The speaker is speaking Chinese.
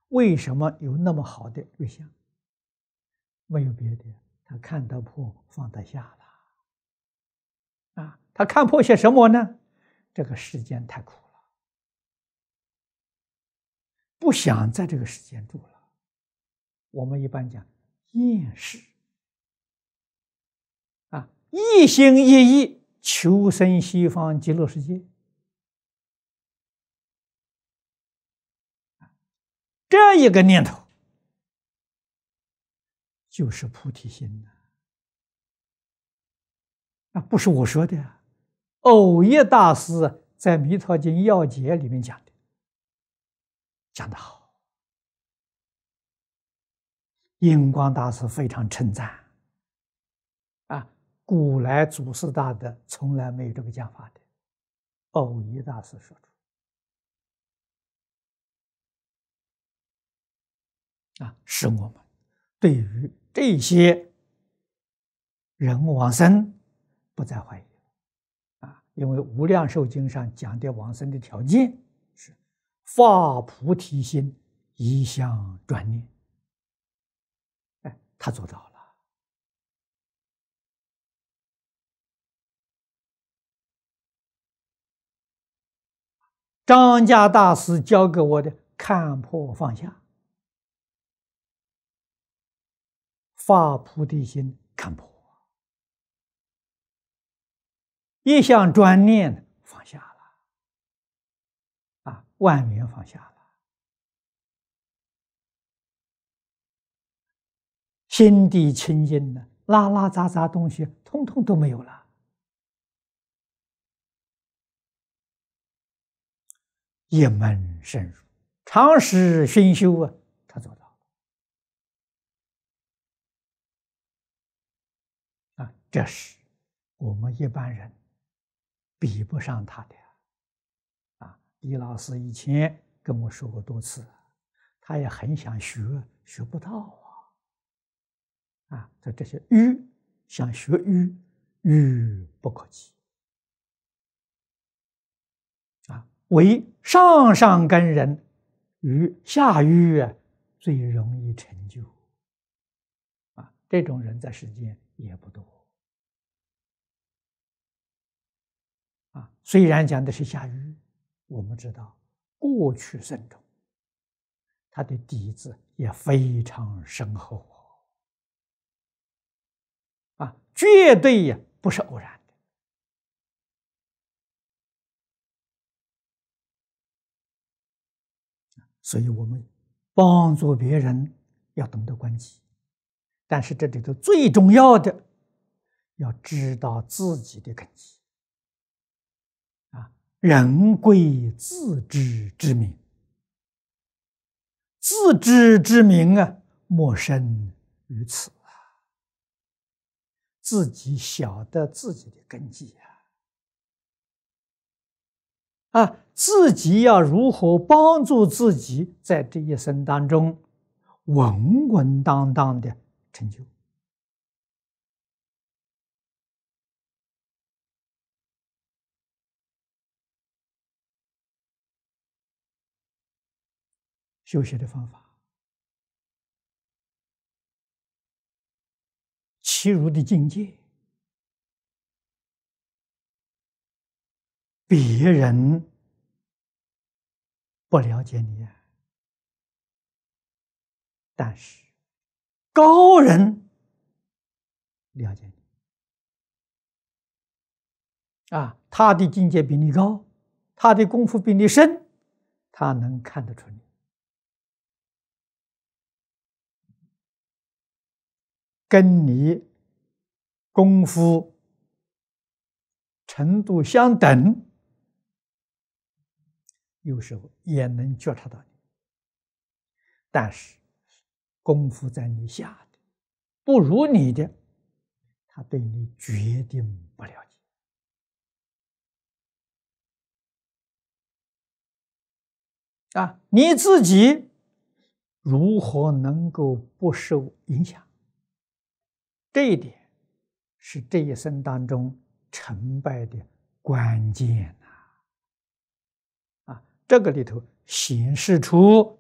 为什么有那么好的月相？没有别的，他看得破，放得下了。他看破些什么呢？这个世间太苦了，不想在这个世间住了。我们一般讲厌世一心一意求生西方极乐世界。这一个念头就是菩提心不是我说的藕益大师在《弥陀经要解》里面讲的，讲得好。印光大师非常称赞古来祖师大德从来没有这个讲法的，藕益大师说出使我们对于这些人往生不再怀疑因为《无量寿经》上讲的往生的条件是发菩提心，一向专念。他做到了。张家大师教给我的看破放下，发菩提心，看破，一向专念放下了万缘放下了，心地清净的，拉拉杂杂东西通通都没有了。一门深入，长时熏修他做到这是我们一般人比不上他的李老师以前跟我说过多次，他也很想学，学不到这些愚想学愚不可及为上上根人与下愚最容易成就这种人在世间也不多虽然讲的是下愚，我们知道过去生中他的底子也非常深厚绝对不是偶然的所以我们帮助别人要懂得观己，但是这里头最重要的要知道自己的根基人贵自知之明，自知之明莫生于此自己晓得自己的根基自己要如何帮助自己在这一生当中稳稳当当的成就修学的方法，其如的境界，别人不了解你但是高人了解你他的境界比你高，他的功夫比你深，他能看得出你跟你功夫程度相等，有时候也能觉察到你，但是功夫在你下的不如你的，他对你决定不了解你自己如何能够不受影响？这一点是这一生当中成败的关键这个里头显示出